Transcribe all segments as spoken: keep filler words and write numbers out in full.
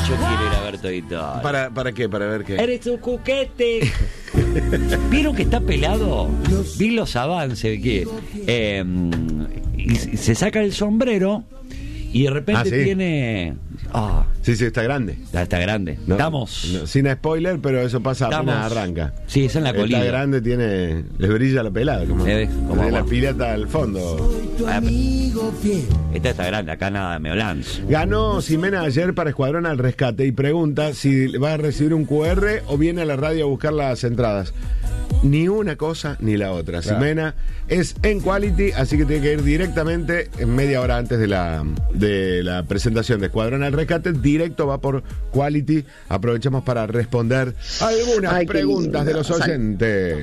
yo quiero ir a ver Toy Story. ¿Para, ¿Para qué? ¿Para ver qué? ¡Eres un cuquete! ¿Vieron que está pelado? Vi los avances que eh, y se saca el sombrero y de repente ah, ¿sí? tiene... Oh, sí, sí, está grande. Está, está grande. No, Estamos... No, sin spoiler, pero eso pasa Estamos, apenas arranca. Sí, es en la colina. Está grande, tiene... Le brilla la pelada, como, eh, como de la pirata al fondo. Ah, esta está grande, acá nada me Olans. Ganó Ximena ayer para Escuadrón al Rescate y pregunta si va a recibir un cu erre o viene a la radio a buscar las entradas. Ni una cosa ni la otra. Claro. Ximena es en Quality, así que tiene que ir directamente en media hora antes de la, de la presentación de Escuadrón al Rescate. Directo va por Quality. Aprovechamos para responder algunas Ay, preguntas de los oyentes.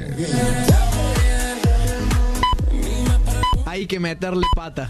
Hay que meterle pata.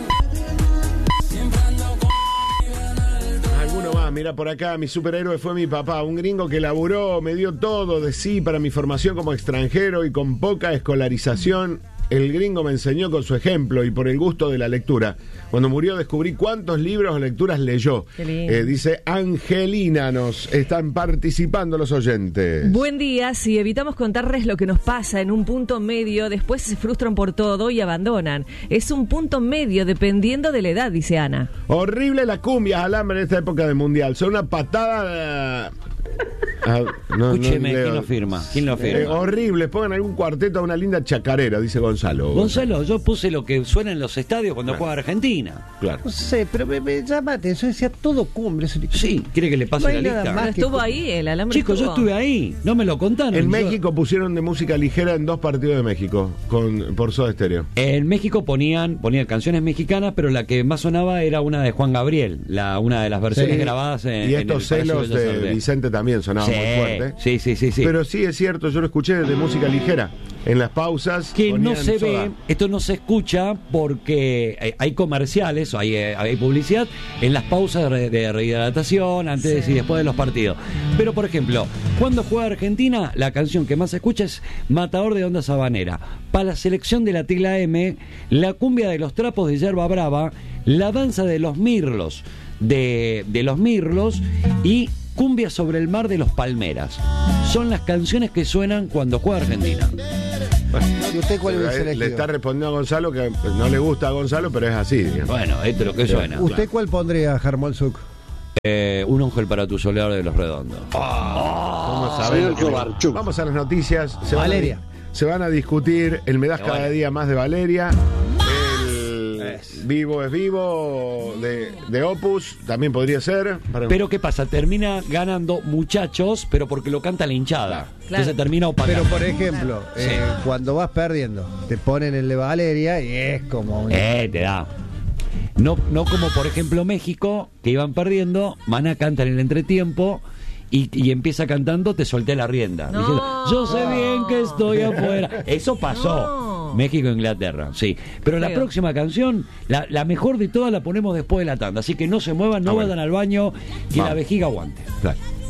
Alguno más, mira por acá, mi superhéroe fue mi papá, un gringo que laburó, me dio todo de sí para mi formación como extranjero y con poca escolarización. El gringo me enseñó con su ejemplo y por el gusto de la lectura. Cuando murió descubrí cuántos libros o lecturas leyó. Eh, dice Angelina, nos están participando los oyentes. Buen día, si evitamos contarles lo que nos pasa en un punto medio, después se frustran por todo y abandonan. Es un punto medio dependiendo de la edad, dice Ana. Horrible la cumbia alambre en esta época de mundial. Son una patada... Ah, no, Escúcheme, no ¿quién lo firma? ¿Quién lo firma? Eh, horrible, pongan algún cuarteto a una linda chacarera, dice Gonzalo. Gonzalo, yo puse lo que suena en los estadios cuando claro. juega Argentina. Claro. No sé, pero me, me llama la atención, decía todo cumbre. Sí, ¿quiere que le pase no la lista? Pero estuvo ahí, el alambre. Chicos, estuvo. yo estuve ahí, no me lo contaron. En yo... México pusieron de música ligera en dos partidos de México, con por Soda Stereo. En México ponían, ponían canciones mexicanas, pero la que más sonaba era una de Juan Gabriel, la una de las versiones sí. grabadas en Y estos en el celos de, de Vicente también sonaban sí, muy fuerte. Sí, sí, sí, sí. Pero sí es cierto, yo lo escuché de música ligera. En las pausas que no se Soda. ve, esto no se escucha porque hay, hay comerciales, hay, hay publicidad en las pausas de, de rehidratación, antes sí. y después de los partidos. Pero por ejemplo, cuando juega Argentina, la canción que más se escucha es Matador de Onda Sabanera. Para la selección de la Tila M, la cumbia de los trapos de Yerba Brava, la danza de los mirlos de, de los mirlos y Cumbia sobre el mar de los Palmeras. Son las canciones que suenan cuando juega Argentina. ¿Y usted cuál hubiese elegido? Le está respondiendo a Gonzalo que no le gusta a Gonzalo, pero es así. Digamos. Bueno, esto es lo que suena. ¿Usted claro. cuál pondría, Germán Zuc? Eh, un ángel para tu solear de los redondos. Oh, vamos, a ver, vamos a las noticias. Se Valeria. Van a, se van a discutir el Me das cada bueno. día más de Valeria. Vivo es vivo de, de Opus, también podría ser. Para... Pero ¿qué pasa? Termina ganando Muchachos, pero porque lo canta la hinchada. Claro. Entonces termina opacando. Pero por ejemplo, sí. eh, cuando vas perdiendo, te ponen el de Valeria y es como... Un... Eh, te da. No, no como por ejemplo México, que iban perdiendo, Maná canta en el entretiempo y, y empieza cantando Te solté la rienda. No. Diciendo, yo sé bien que estoy afuera. Eso pasó. No. México, Inglaterra, sí. Pero Feo. La próxima canción, la, la mejor de todas la ponemos después de la tanda. Así que no se muevan, no ah, vayan bueno. al baño, que Vamos. La vejiga aguante. Claro.